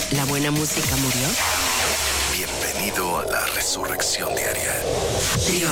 ¿La buena música murió? Bienvenido a la Resurrección Diaria.